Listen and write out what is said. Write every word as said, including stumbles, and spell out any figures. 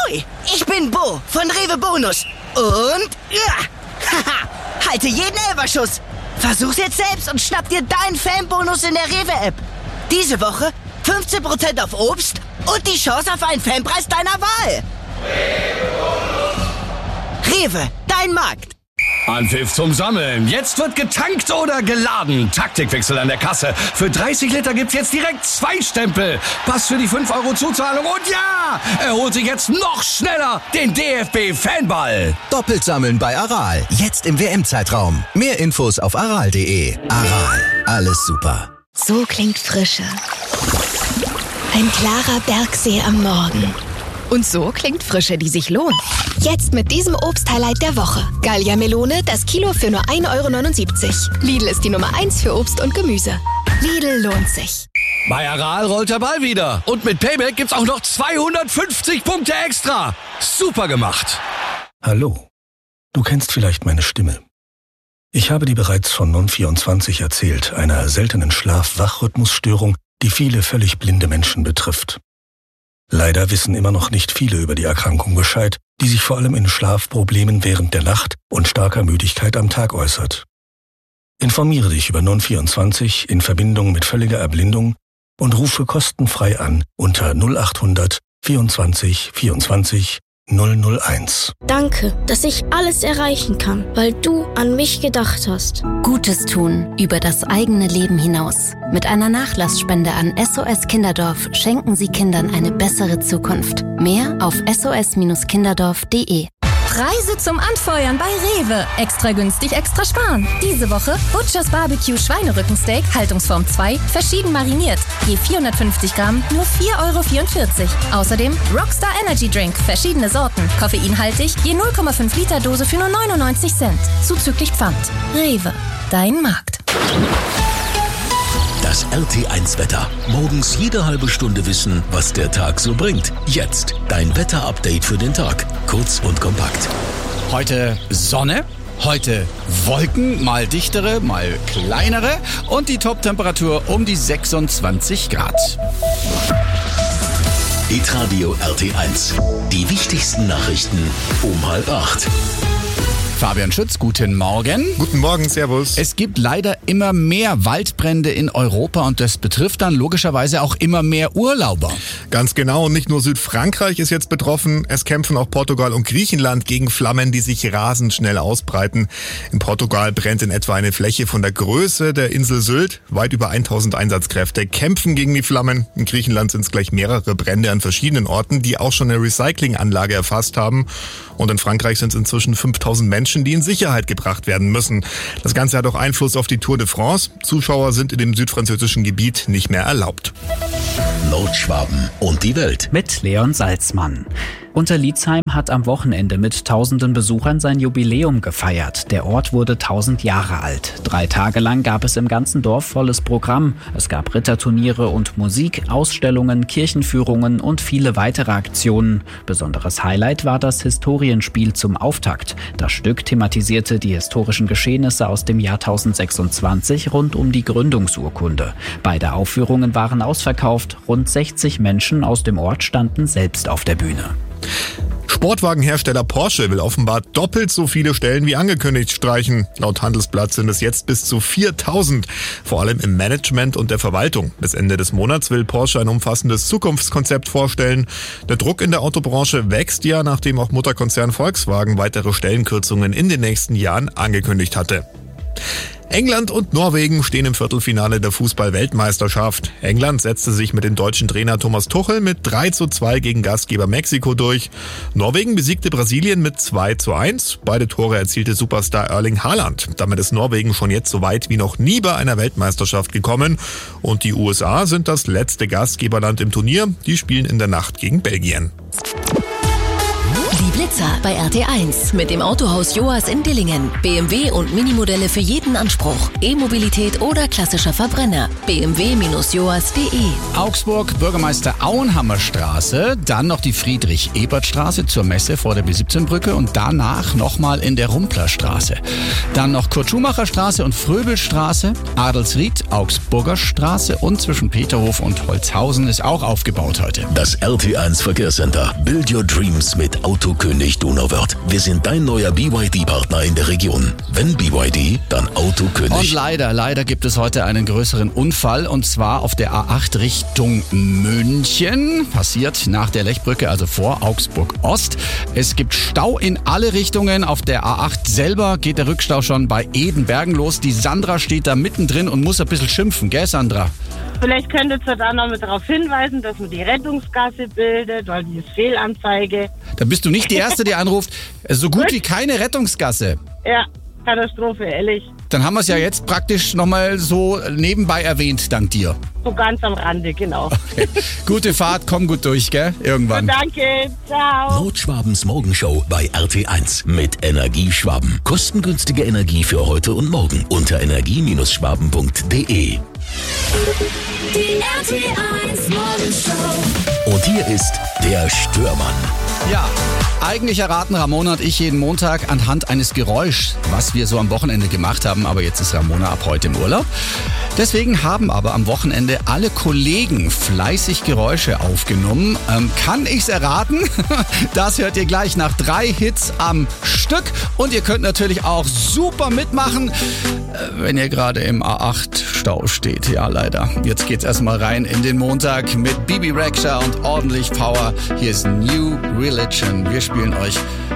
Ahoi, ich bin Bo von Rewe Bonus. Und, ja, haha, halte jeden Elferschuss. Versuch's jetzt selbst und schnapp dir deinen Fanbonus in der Rewe-App. Diese Woche fünfzehn Prozent auf Obst und die Chance auf einen Fanpreis deiner Wahl. Rewe, dein Markt. Anpfiff zum Sammeln. Jetzt wird getankt oder geladen. Taktikwechsel an der Kasse. Für dreißig Liter gibt's jetzt direkt zwei Stempel. Pass für die fünf Euro Zuzahlung. Und ja, er holt sich jetzt noch schneller den D F B-Fanball. Doppelt sammeln bei Aral. Jetzt im W M-Zeitraum. Mehr Infos auf aral punkt de. Aral. Alles super. So klingt Frische. Ein klarer Bergsee am Morgen. Und so klingt Frische, die sich lohnt. Jetzt mit diesem Obst-Highlight der Woche. Gallia Melone, das Kilo für nur ein Euro neunundsiebzig. Lidl ist die Nummer eins für Obst und Gemüse. Lidl lohnt sich. Bei Aral rollt der Ball wieder. Und mit Payback gibt's auch noch zweihundertfünfzig Punkte extra. Super gemacht. Hallo. Du kennst vielleicht meine Stimme. Ich habe dir bereits von Non vierundzwanzig erzählt, einer seltenen Schlaf-Wach-Rhythmusstörung, die viele völlig blinde Menschen betrifft. Leider wissen immer noch nicht viele über die Erkrankung Bescheid, die sich vor allem in Schlafproblemen während der Nacht und starker Müdigkeit am Tag äußert. Informiere dich über Non vierundzwanzig in Verbindung mit völliger Erblindung und rufe kostenfrei an unter null achthundert vierundzwanzig vierundzwanzig null null eins. Danke, dass ich alles erreichen kann, weil du an mich gedacht hast. Gutes tun über das eigene Leben hinaus. Mit einer Nachlassspende an S O S Kinderdorf schenken Sie Kindern eine bessere Zukunft. Mehr auf s o s kinderdorf punkt de. Preise zum Anfeuern bei Rewe. Extra günstig, extra sparen. Diese Woche Butchers Barbecue Schweinerückensteak, Haltungsform zwei, verschieden mariniert. Je vierhundertpfenzig Gramm, nur vier Euro vierundvierzig. Außerdem Rockstar Energy Drink, verschiedene Sorten. Koffeinhaltig, je null Komma fünf Liter Dose für nur neunundneunzig Cent. Zuzüglich Pfand. Rewe, dein Markt. Das R T eins Wetter. Morgens jede halbe Stunde wissen, was der Tag so bringt. Jetzt dein Wetter-Update für den Tag. Kurz und kompakt. Heute Sonne, heute Wolken, mal dichtere, mal kleinere und die Top-Temperatur um die sechsundzwanzig Grad. Hitradio R T eins. Die wichtigsten Nachrichten um halb acht. Fabian Schütz, guten Morgen. Guten Morgen, servus. Es gibt leider immer mehr Waldbrände in Europa und das betrifft dann logischerweise auch immer mehr Urlauber. Ganz genau, und nicht nur Südfrankreich ist jetzt betroffen, es kämpfen auch Portugal und Griechenland gegen Flammen, die sich rasend schnell ausbreiten. In Portugal brennt in etwa eine Fläche von der Größe der Insel Sylt. Weit über tausend Einsatzkräfte kämpfen gegen die Flammen. In Griechenland sind es gleich mehrere Brände an verschiedenen Orten, die auch schon eine Recyclinganlage erfasst haben. Und in Frankreich sind es inzwischen fünftausend Menschen, die in Sicherheit gebracht werden müssen. Das Ganze hat auch Einfluss auf die Tour de France. Zuschauer sind in dem südfranzösischen Gebiet nicht mehr erlaubt. Nordschwaben und die Welt. Mit Leon Salzmann. Unterlietzheim hat am Wochenende mit tausenden Besuchern sein Jubiläum gefeiert. Der Ort wurde tausend Jahre alt. Drei Tage lang gab es im ganzen Dorf volles Programm. Es gab Ritterturniere und Musik, Ausstellungen, Kirchenführungen und viele weitere Aktionen. Besonderes Highlight war das Historienspiel zum Auftakt. Das Stück thematisierte die historischen Geschehnisse aus dem Jahr tausendsechsundzwanzig rund um die Gründungsurkunde. Beide Aufführungen waren ausverkauft. Rund sechzig Menschen aus dem Ort standen selbst auf der Bühne. Sportwagenhersteller Porsche will offenbar doppelt so viele Stellen wie angekündigt streichen. Laut Handelsblatt sind es jetzt bis zu viertausend, vor allem im Management und der Verwaltung. Bis Ende des Monats will Porsche ein umfassendes Zukunftskonzept vorstellen. Der Druck in der Autobranche wächst ja, nachdem auch Mutterkonzern Volkswagen weitere Stellenkürzungen in den nächsten Jahren angekündigt hatte. England und Norwegen stehen im Viertelfinale der Fußball-Weltmeisterschaft. England setzte sich mit dem deutschen Trainer Thomas Tuchel mit drei zu zwei gegen Gastgeber Mexiko durch. Norwegen besiegte Brasilien mit zwei zu eins. Beide Tore erzielte Superstar Erling Haaland. Damit ist Norwegen schon jetzt so weit wie noch nie bei einer Weltmeisterschaft gekommen. Und die U S A sind das letzte Gastgeberland im Turnier. Die spielen in der Nacht gegen Belgien. Liebe Blitzer bei R T eins mit dem Autohaus Joas in Dillingen. B M W und Minimodelle für jeden Anspruch. E-Mobilität oder klassischer Verbrenner. b m w Bindestrich joas Punkt de. Augsburg, Bürgermeister Auenhammer Straße, dann noch die Friedrich-Ebert-Straße zur Messe vor der B siebzehn Brücke und danach nochmal in der Rumplerstraße. Dann noch Kurt-Schumacher-Straße und Fröbelstraße, Adelsried, Augsburger Straße und zwischen Peterhof und Holzhausen ist auch aufgebaut heute. Das R T eins Verkehrscenter. Build your dreams mit Autokönig Donauwörth. Wir sind dein neuer B Y D-Partner in der Region. Wenn B Y D, dann Autokönig. Und leider, leider gibt es heute einen größeren Unfall und zwar auf der A acht Richtung München. Passiert nach der Lechbrücke, also vor Augsburg Ost. Es gibt Stau in alle Richtungen. Auf der A acht selber geht der Rückstau schon bei Edenbergen los. Die Sandra steht da mittendrin und muss ein bisschen schimpfen, gell Sandra? Vielleicht könntet ihr da noch mit darauf hinweisen, dass man die Rettungsgasse bildet, weil die ist Fehlanzeige. Da bist du nicht die Erste, die anruft. So gut wie keine Rettungsgasse. Ja, Katastrophe, ehrlich. Dann haben wir es ja jetzt praktisch nochmal so nebenbei erwähnt, dank dir. So ganz am Rande, genau. Okay. Gute Fahrt, komm gut durch, gell? Irgendwann. Ja, danke, ciao. Nordschwabens Morgenshow bei R T eins mit Energieschwaben. Kostengünstige Energie für heute und morgen unter energie Bindestrich schwaben Punkt de. Die R T eins Morgenshow. Und hier ist der Störmann. Ja, eigentlich erraten Ramona und ich jeden Montag anhand eines Geräuschs, was wir so am Wochenende gemacht haben. Aber jetzt ist Ramona ab heute im Urlaub. Deswegen haben aber am Wochenende alle Kollegen fleißig Geräusche aufgenommen. Ähm, kann ich's erraten? Das hört ihr gleich nach drei Hits am Stück. Und ihr könnt natürlich auch super mitmachen, wenn ihr gerade im A acht Stau steht. Ja, leider. Jetzt geht's erstmal rein in den Montag mit Bibi Rexha und ordentlich Power. Hier ist New Religion. Wir spielen euch